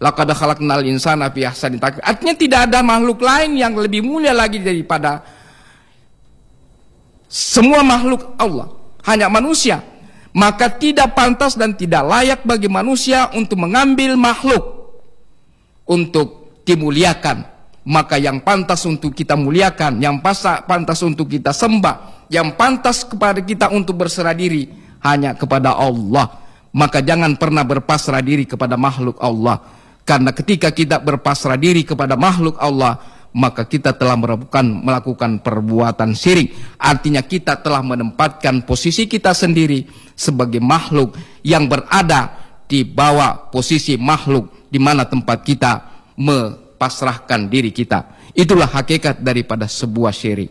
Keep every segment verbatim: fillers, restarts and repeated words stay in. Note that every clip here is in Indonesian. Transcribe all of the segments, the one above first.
Laqad khalaqnal insana fi ahsani taqwim. Artinya tidak ada makhluk lain yang lebih mulia lagi daripada semua makhluk Allah, hanya manusia. Maka tidak pantas dan tidak layak bagi manusia untuk mengambil makhluk untuk dimuliakan. Maka yang pantas untuk kita muliakan, yang pantas untuk kita sembah, yang pantas kepada kita untuk berserah diri hanya kepada Allah. Maka jangan pernah berpasrah diri kepada makhluk Allah. Karena ketika kita berpasrah diri kepada makhluk Allah, maka kita telah melakukan, melakukan perbuatan syirik. Artinya kita telah menempatkan posisi kita sendiri sebagai makhluk yang berada di bawah posisi makhluk di mana tempat kita mempasrahkan diri kita. Itulah hakikat daripada sebuah syirik.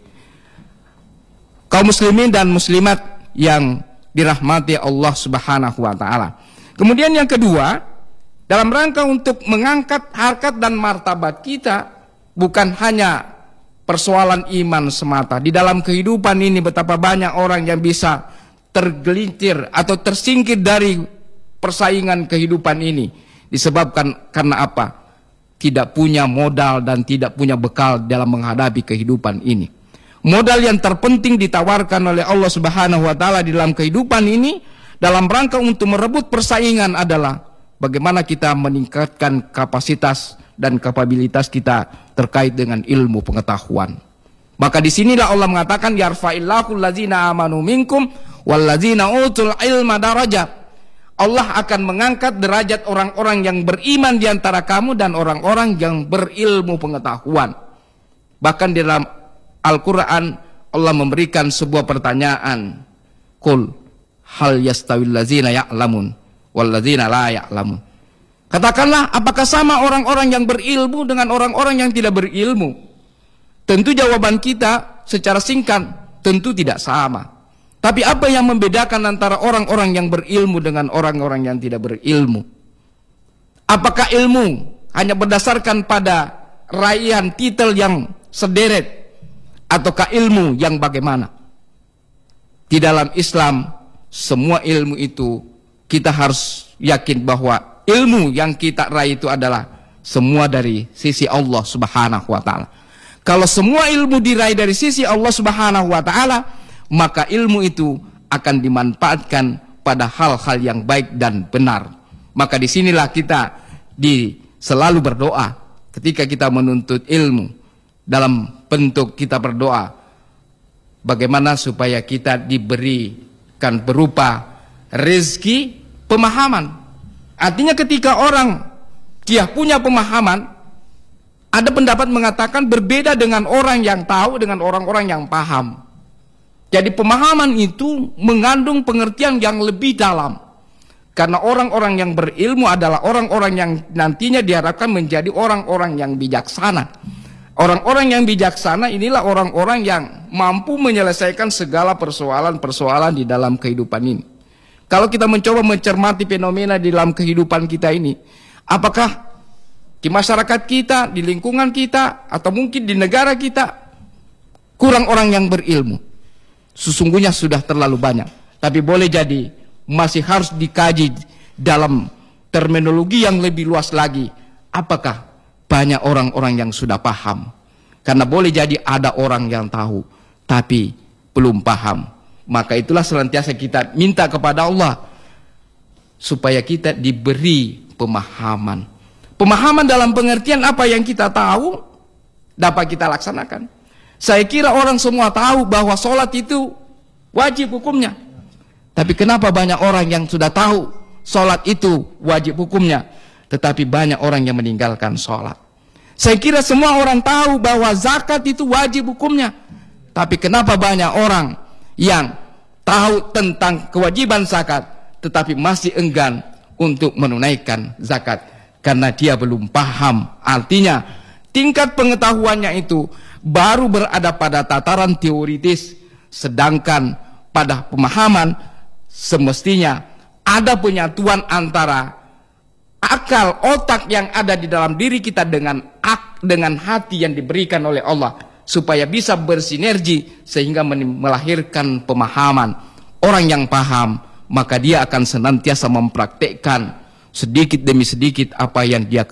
Kaum muslimin dan muslimat yang dirahmati Allah Subhanahu wa taala. Kemudian yang kedua, dalam rangka untuk mengangkat harkat dan martabat kita, bukan hanya persoalan iman semata. Di dalam kehidupan ini betapa banyak orang yang bisa tergelincir atau tersingkir dari persaingan kehidupan ini. Disebabkan karena apa? Tidak punya modal dan tidak punya bekal dalam menghadapi kehidupan ini. Modal yang terpenting ditawarkan oleh Allah Subhanahu wa taala di dalam kehidupan ini dalam rangka untuk merebut persaingan adalah bagaimana kita meningkatkan kapasitas dan kapabilitas kita terkait dengan ilmu pengetahuan. Maka disinilah Allah mengatakan yarfa'illahu allazina amanu minkum wallazina utul ilma darajat. Allah akan mengangkat derajat orang-orang yang beriman di antara kamu dan orang-orang yang berilmu pengetahuan. Bahkan di dalam Al-Quran Allah memberikan sebuah pertanyaan. Qul hal yastawil ladzina ya'lamun walladzina la ya'lamun. Katakanlah, apakah sama orang-orang yang berilmu dengan orang-orang yang tidak berilmu? Tentu jawaban kita secara singkat tentu tidak sama. Tapi apa yang membedakan antara orang-orang yang berilmu dengan orang-orang yang tidak berilmu? Apakah ilmu hanya berdasarkan pada raihan titel yang sederet, ataukah ilmu yang bagaimana? Di dalam Islam semua ilmu itu kita harus yakin bahwa ilmu yang kita raih itu adalah semua dari sisi Allah Subhanahu wa taala. Kalau semua ilmu diraih dari sisi Allah Subhanahu wa taala, maka ilmu itu akan dimanfaatkan pada hal-hal yang baik dan benar. Maka disinilah kita di selalu berdoa ketika kita menuntut ilmu, dalam bentuk kita berdoa bagaimana supaya kita diberikan berupa rezeki pemahaman. Artinya ketika orang dia punya pemahaman, ada pendapat mengatakan berbeda dengan orang yang tahu dengan orang-orang yang paham. Jadi pemahaman itu mengandung pengertian yang lebih dalam. Karena orang-orang yang berilmu adalah orang-orang yang nantinya diharapkan menjadi orang-orang yang bijaksana. Orang-orang yang bijaksana inilah orang-orang yang mampu menyelesaikan segala persoalan-persoalan di dalam kehidupan ini. Kalau kita mencoba mencermati fenomena di dalam kehidupan kita ini, apakah di masyarakat kita, di lingkungan kita, atau mungkin di negara kita kurang orang yang berilmu? Sesungguhnya sudah terlalu banyak. Tapi boleh jadi masih harus dikaji dalam terminologi yang lebih luas lagi. Apakah banyak orang-orang yang sudah paham? Karena boleh jadi ada orang yang tahu tapi belum paham. Maka itulah senantiasa kita minta kepada Allah supaya kita diberi pemahaman. Pemahaman dalam pengertian apa yang kita tahu dapat kita laksanakan. Saya kira orang semua tahu bahwa sholat itu wajib hukumnya. Tapi kenapa banyak orang yang sudah tahu sholat itu wajib hukumnya, tetapi banyak orang yang meninggalkan sholat? Saya kira semua orang tahu bahwa zakat itu wajib hukumnya, tapi kenapa banyak orang yang tahu tentang kewajiban zakat, tetapi masih enggan untuk menunaikan zakat? Karena dia belum paham. Artinya tingkat pengetahuannya itu baru berada pada tataran teoritis, sedangkan pada pemahaman semestinya ada penyatuan antara akal otak yang ada di dalam diri kita dengan ak dengan hati yang diberikan oleh Allah, supaya bisa bersinergi sehingga melahirkan pemahaman. Orang yang paham maka dia akan senantiasa mempraktekkan sedikit demi sedikit apa yang dia